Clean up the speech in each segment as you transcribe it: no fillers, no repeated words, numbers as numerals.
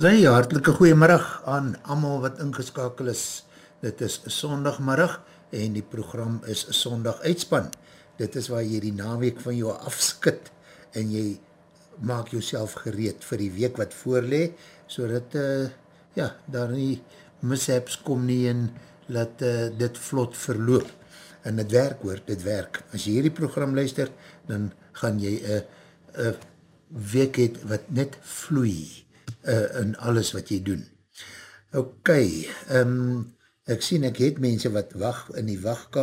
Hey, hartelike goeiemiddag aan almal wat ingeskakel is. Dit is sondagmiddag en die program is Sondag Uitspan. Dit is waar jy die naweek van jou afskit en jy maak jouself gereed vir die week wat voorlee, so dat ja, daar nie mishaps kom nie en dat dit vlot verloop. En dit werk hoor, dit werk. As jy hierdie program luister, dan gaan jy een week het wat net vloei in alles wat jy doen. Ok, ek sien ek het mense wat wacht in die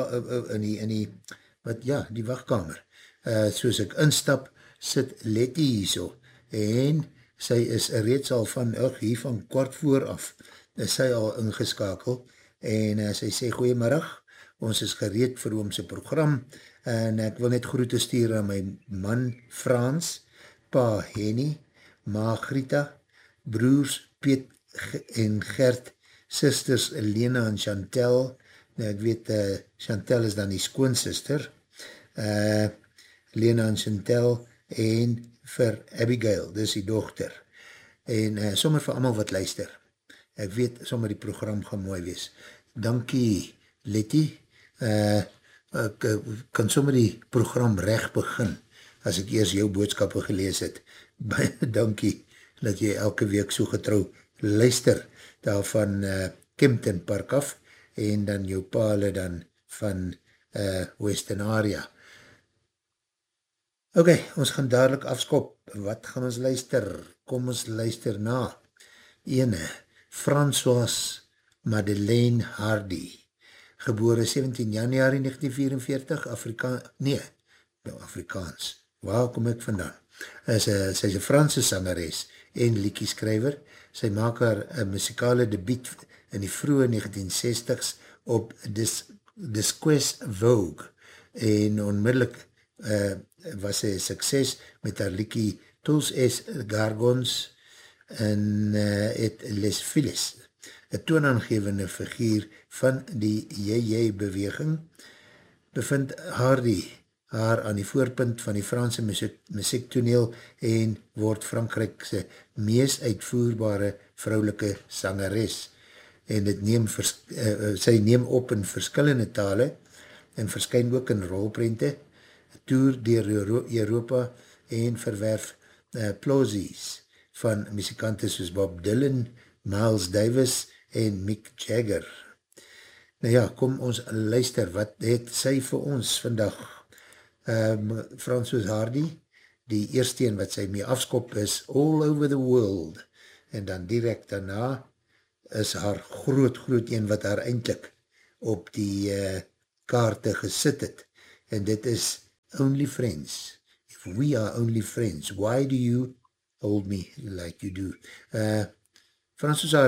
die wachtkamer. Soos ek instap, sit Letty hier so, en sy is reeds al hier van kwart voor af, is sy al ingeskakel, en sy sê goeiemiddag, ons is gereed vir oomse program, en ek wil net groete stuur aan my man Frans, pa Henny, ma Grita, broers Piet en Gert, sisters Lena en Chantel, nou ek weet Chantel is dan die skoonsister, Lena en Chantel, en vir Abigail, dis die dochter, en sommer vir allemaal wat luister, ek weet sommer die program gaan mooi wees, dankie Letty, ek kan sommer die program recht begin, as ek eers jou boodskappe gelees het, baie dankie, dat jy elke week so getrouw luister, daar van Kempton Park af, en dan jou pale dan van Western Area. Ok, ons gaan dadelijk afskop, wat gaan ons luister? Kom ons luister na ene, François Madeleine Hardy, gebore 17 januari 1944, Afrikaans, waar kom ek vandaan? Sy is een Franse sangeres en liedjeskrywer. Sy maak haar muzikale debuut in die vroege 1960s op Disques Vogue en onmiddellik was sy sukses met haar liedjie Tous es Gargons en et Les Filles, een toonaangevende figuur van die JJ-beweging, bevind haar aan die voorpunt van die Franse muziektoneel en word Frankrijkse mees uitvoerbare vrouwelike sangeres. En sy neem op in verskillende tale en verskyn ook in rolprente, toer deur Europa en verwerf plosies van muzikante soos Bob Dylan, Miles Davis en Mick Jagger. Nou ja, kom ons luister, wat het sy vir ons vandag? François Hardy, die eerste een wat sy mee afskop is All Over the World, en dan direct daarna is haar groot een wat haar eindelijk op die kaarte gesit het, en dit is Only Friends. If we are only friends, why do you hold me like you do? François Hardy